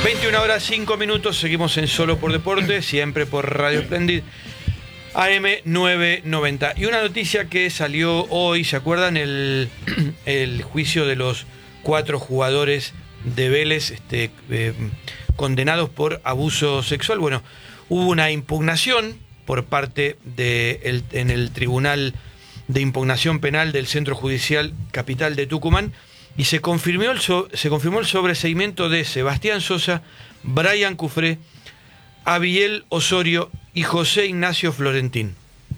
21 horas 5 minutos, seguimos en Solo por Deporte, siempre por Radio Splendid, AM 990. Y una noticia que salió hoy, ¿se acuerdan? El juicio de los 4 jugadores de Vélez condenados por abuso sexual. Bueno, hubo una impugnación por parte en el Tribunal de Impugnación Penal del Centro Judicial Capital de Tucumán, y se confirmó el sobreseimiento de Sebastián Sosa, Brian Cufré, Abiel Osorio y José Ignacio Florentín.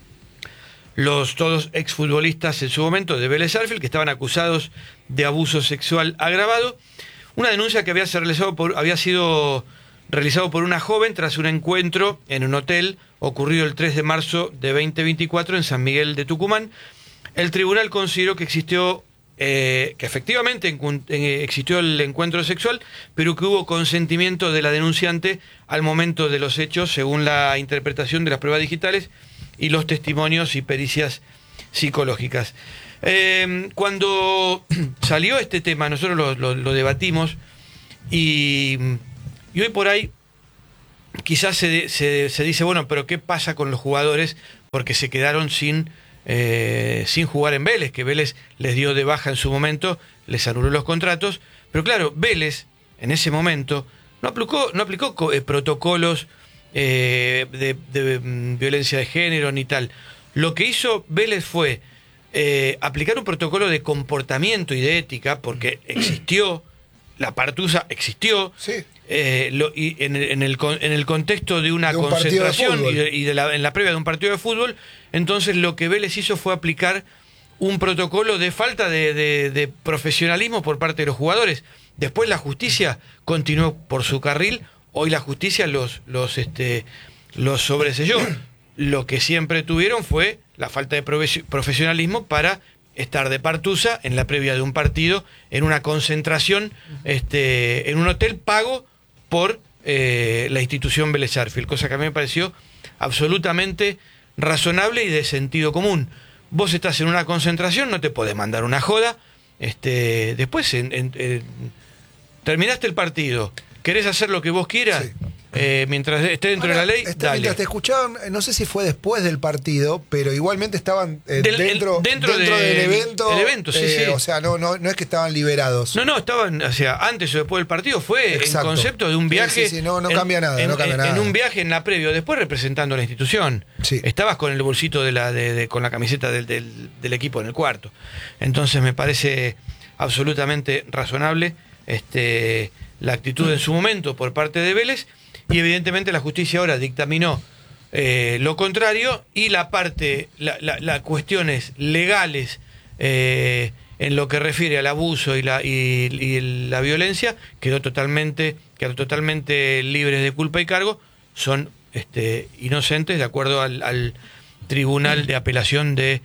Los todos exfutbolistas en su momento de Vélez Sarsfield, que estaban acusados de abuso sexual agravado. Una denuncia que había sido realizado por una joven tras un encuentro en un hotel ocurrido el 3 de marzo de 2024 en San Miguel de Tucumán. El tribunal consideró que efectivamente existió el encuentro sexual, pero que hubo consentimiento de la denunciante al momento de los hechos, según la interpretación de las pruebas digitales y los testimonios y pericias psicológicas. Cuando salió este tema, nosotros lo debatimos, y hoy por ahí quizás se dice, bueno, pero ¿qué pasa con los jugadores? Porque se quedaron sin jugar en Vélez, que Vélez les dio de baja en su momento, les anuló los contratos, pero claro, Vélez en ese momento no aplicó protocolos de violencia de género ni tal. Lo que hizo Vélez fue aplicar un protocolo de comportamiento y de ética, porque existió, la partusa existió, sí. Y en el contexto de una concentración y en la previa de un partido de fútbol. Entonces lo que Vélez hizo fue aplicar un protocolo de falta de profesionalismo por parte de los jugadores. Después la justicia continuó por su carril. Hoy la justicia los sobreselló. Lo que siempre tuvieron fue la falta de profesionalismo para estar de partusa en la previa de un partido, en una concentración, en un hotel pago por la institución Vélez Sarsfield, cosa que a mí me pareció absolutamente razonable y de sentido común. Vos estás en una concentración, no te podés mandar una joda, después terminaste el partido, querés hacer lo que vos quieras, sí. Mientras esté dentro de la ley, dale. Mientras te escuchaban, no sé si fue después del partido, pero igualmente estaban dentro del evento. El evento, sí, sí. O sea, no es que estaban liberados. No, estaban, o sea, antes o después del partido, fue en concepto de un viaje. Sí, no cambia nada, no cambia nada. En un viaje en la previa, después representando a la institución. Sí. Estabas con el bolsito con la camiseta del equipo en el cuarto. Entonces me parece absolutamente razonable la actitud en su momento por parte de Vélez. Y evidentemente la justicia ahora dictaminó lo contrario, y las cuestiones legales en lo que refiere al abuso y la violencia quedaron totalmente libres de culpa y cargo, son inocentes de acuerdo al Tribunal de Apelación de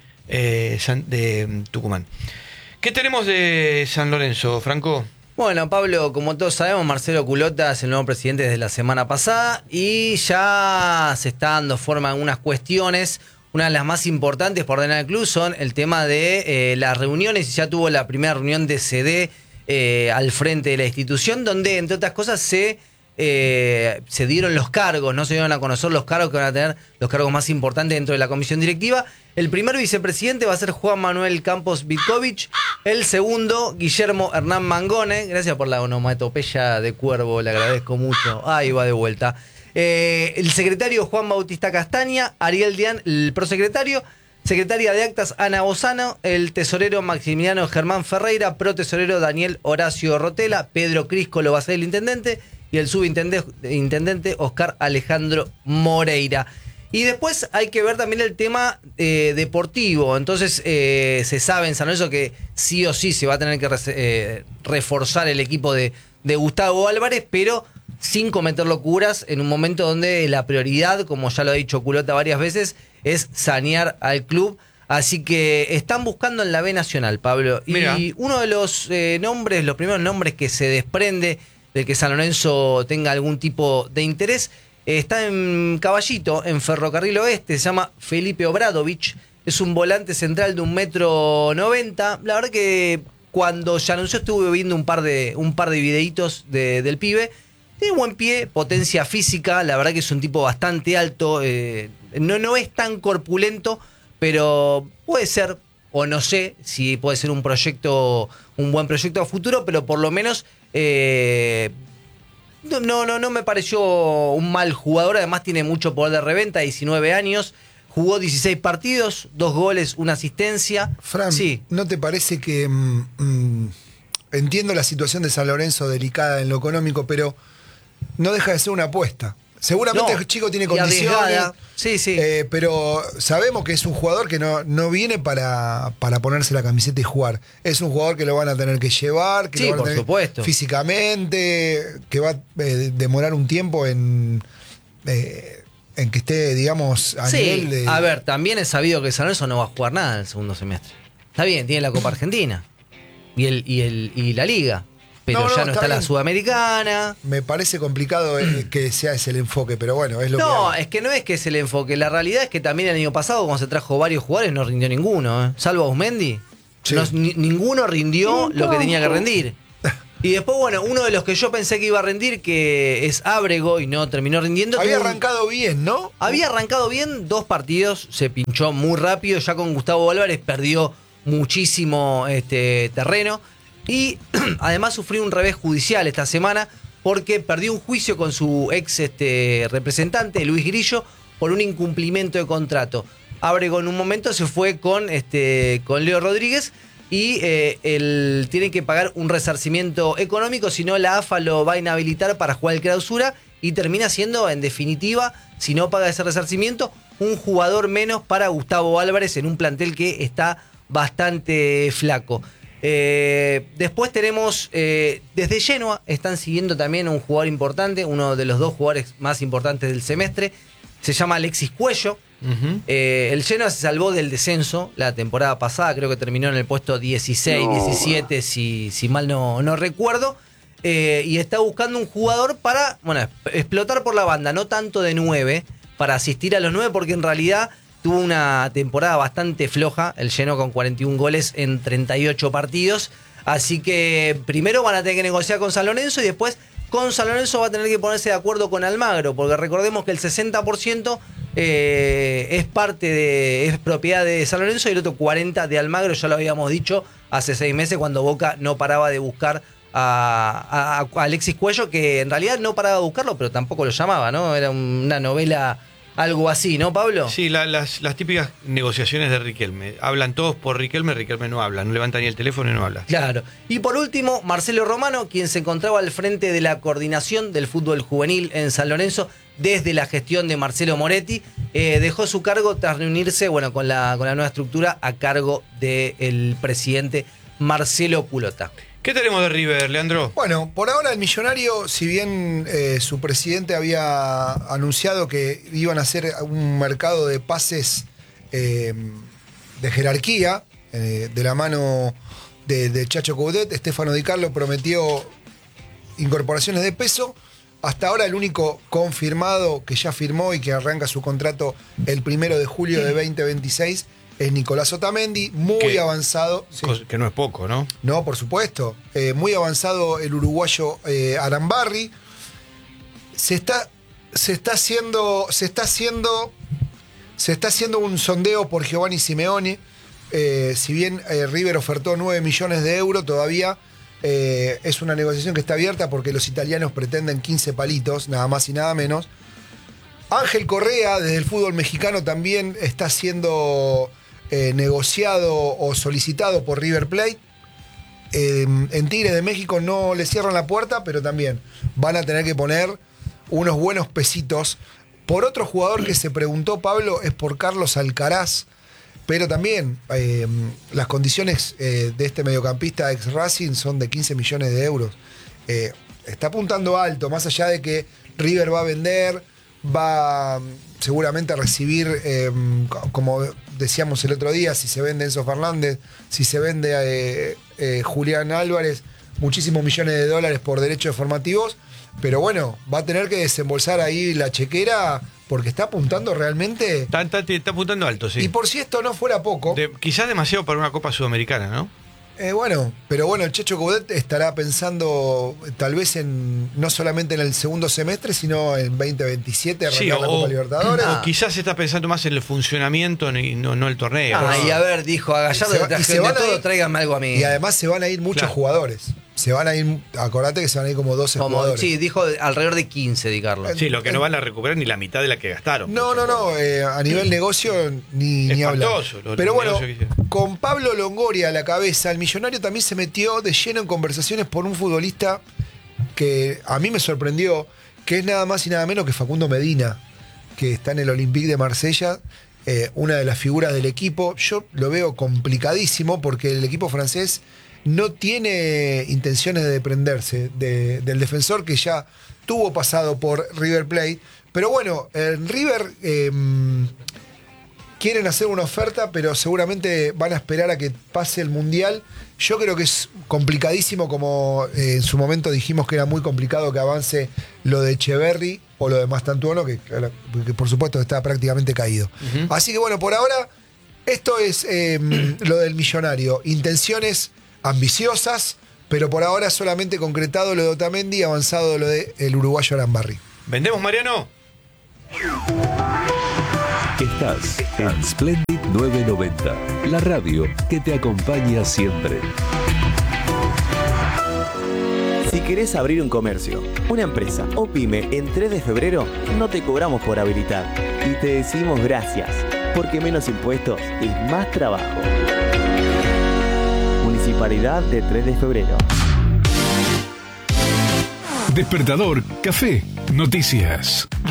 Tucumán. ¿Qué tenemos de San Lorenzo, Franco? Bueno, Pablo, como todos sabemos, Marcelo Culota es el nuevo presidente desde la semana pasada y ya se está dando forma a algunas cuestiones. Una de las más importantes por ordenar el club son el tema de las reuniones, y ya tuvo la primera reunión de CD al frente de la institución, donde, entre otras cosas, se dieron los cargos, no se dieron a conocer los cargos que van a tener, los cargos más importantes dentro de la comisión directiva. El primer vicepresidente va a ser Juan Manuel Campos Vitkovich, el segundo Guillermo Hernán Mangone. Gracias por la onomatopeya de cuervo, le agradezco mucho. Ahí va de vuelta. El secretario Juan Bautista Castaña, Ariel Dián, el prosecretario, secretaria de actas Ana Bozano, el tesorero Maximiliano Germán Ferreira, protesorero Daniel Horacio Rotela, Pedro Criscolo va a ser el intendente, y el subintendente Oscar Alejandro Moreira. Y después hay que ver también el tema deportivo. Entonces se sabe en San Lorenzo que sí o sí se va a tener que reforzar el equipo de Gustavo Álvarez, pero sin cometer locuras, en un momento donde la prioridad, como ya lo ha dicho Culota varias veces, es sanear al club. Así que están buscando en la B Nacional, Pablo. Mira. Y uno de los los primeros nombres que se desprende de que San Lorenzo tenga algún tipo de interés, está en Caballito, en Ferrocarril Oeste, se llama Felipe Obradovich, es un volante central de 1,90 m. La verdad que cuando ya anunció estuve viendo un par de videitos del pibe, Tiene buen pie, potencia física, la verdad que es un tipo bastante alto, no es tan corpulento, pero puede ser, o no sé si puede ser un buen proyecto a futuro, pero por lo menos no me pareció un mal jugador. Además tiene mucho poder de reventa, 19 años, jugó 16 partidos, 2 goles, 1 asistencia. Fran, sí. ¿No te parece que entiendo la situación de San Lorenzo delicada en lo económico, pero no deja de ser una apuesta? Seguramente el chico tiene condiciones, sí. Pero sabemos que es un jugador que no viene para ponerse la camiseta y jugar. Es un jugador que lo van a tener que llevar, que lo van a tener supuesto. Físicamente, que va a demorar un tiempo en que esté, digamos, a nivel de... A ver, también es sabido que San Lorenzo no va a jugar nada en el segundo semestre. Está bien, tiene la Copa Argentina y la Liga. Pero ya no está la Sudamericana. Me parece complicado que sea ese el enfoque, pero bueno, es lo que hay. Es que no es que es el enfoque. La realidad es que también el año pasado, cuando se trajo varios jugadores, no rindió ninguno. Salvo Ausmendi. Sí. Ninguno rindió lo que tenía que rendir. Y después, bueno, uno de los que yo pensé que iba a rendir, que es Ábrego, y no terminó rindiendo. Había arrancado bien, ¿no? Había arrancado bien, 2 partidos, se pinchó muy rápido. Ya con Gustavo Álvarez perdió muchísimo terreno. Y además sufrió un revés judicial esta semana porque perdió un juicio con su ex representante, Luis Grillo, por un incumplimiento de contrato. Ábrego en un momento se fue con Leo Rodríguez y él tiene que pagar un resarcimiento económico, si no la AFA lo va a inhabilitar para jugar el clausura y termina siendo, en definitiva, si no paga ese resarcimiento, un jugador menos para Gustavo Álvarez en un plantel que está bastante flaco. Después tenemos desde Genoa, están siguiendo también a un jugador importante, uno de los 2 jugadores más importantes del semestre, se llama Alexis Cuello. El Genoa se salvó del descenso la temporada pasada, creo que terminó en el puesto 16, 17 si mal no recuerdo, y está buscando un jugador para explotar por la banda, no tanto de 9, para asistir a los 9, porque en realidad tuvo una temporada bastante floja, el Genoa, con 41 goles en 38 partidos. Así que primero van a tener que negociar con San Lorenzo y después con San Lorenzo va a tener que ponerse de acuerdo con Almagro, porque recordemos que el 60% es propiedad de San Lorenzo y el otro 40% de Almagro. Ya lo habíamos dicho hace 6 meses cuando Boca no paraba de buscar a Alexis Cuello, que en realidad no paraba de buscarlo, pero tampoco lo llamaba, ¿no? Era una novela... Algo así, ¿no, Pablo? Sí, las típicas negociaciones de Riquelme. Hablan todos por Riquelme no habla, no levanta ni el teléfono y no habla. Claro. Y por último, Marcelo Romano, quien se encontraba al frente de la coordinación del fútbol juvenil en San Lorenzo desde la gestión de Marcelo Moretti, dejó su cargo tras reunirse con la nueva estructura a cargo del presidente Marcelo Culota. ¿Qué tenemos de River, Leandro? Bueno, por ahora el Millonario, si bien su presidente había anunciado que iban a hacer un mercado de pases de jerarquía, de la mano de Chacho Coudet, Stefano Di Carlo prometió incorporaciones de peso. Hasta ahora el único confirmado que ya firmó y que arranca su contrato el 1 de julio de 2026 es Nicolás Otamendi, muy avanzado. Sí. Que no es poco, ¿no? No, por supuesto. Muy avanzado el uruguayo Arambarri. Se está haciendo un sondeo por Giovanni Simeone. Si bien River ofertó 9 millones de euros, todavía es una negociación que está abierta porque los italianos pretenden 15 palitos, nada más y nada menos. Ángel Correa, desde el fútbol mexicano, también está siendo negociado o solicitado por River Plate. En Tigres de México no le cierran la puerta, pero también van a tener que poner unos buenos pesitos. Por otro jugador que se preguntó Pablo es por Carlos Alcaraz, pero también las condiciones de este mediocampista ex Racing son de 15 millones de euros. Está apuntando alto, más allá de que River va a vender, va seguramente a recibir, como decíamos el otro día, si se vende Enzo Fernández, si se vende Julián Álvarez, muchísimos millones de dólares por derechos formativos, pero bueno, va a tener que desembolsar ahí la chequera porque está apuntando realmente... Está apuntando alto, sí. Y por si esto no fuera poco... Quizás demasiado para una Copa Sudamericana, ¿no? Bueno, pero bueno, el Checho Coudet estará pensando tal vez no solamente en el segundo semestre, sino en 2027 arrancar la Copa Libertadores. O quizás está pensando más en el funcionamiento y no el torneo. Y a ver, dijo, a Gallardo le trajeron de todo, tráiganme algo a mí. Y además se van a ir muchos jugadores. Se van a ir, acordate que se van a ir como 12 jugadores. Sí, dijo alrededor de 15, Di Carlos. Sí, lo que no van a recuperar ni la mitad de la que gastaron. No, a nivel negocio ni hablar. Pero bueno, con Pablo Longoria a la cabeza, el Millonario también se metió de lleno en conversaciones por un futbolista que a mí me sorprendió, que es nada más y nada menos que Facundo Medina, que está en el Olympique de Marsella, una de las figuras del equipo. Yo lo veo complicadísimo porque el equipo francés no tiene intenciones de desprenderse del defensor que ya tuvo pasado por River Plate. Pero bueno, en River quieren hacer una oferta, pero seguramente van a esperar a que pase el Mundial. Yo creo que es complicadísimo, como en su momento dijimos que era muy complicado que avance lo de Echeverri o lo de Mastantuono, que por supuesto está prácticamente caído. Así que bueno, por ahora, esto es lo del Millonario. Intenciones ambiciosas, pero por ahora solamente concretado lo de Otamendi y avanzado lo del uruguayo Arambarri. ¿Vendemos, Mariano? Estás en Splendid 990, la radio que te acompaña siempre. Si querés abrir un comercio, una empresa o pyme en 3 de febrero, no te cobramos por habilitar y te decimos gracias, porque menos impuestos es más trabajo. Municipalidad de 3 de febrero. Despertador, café, noticias.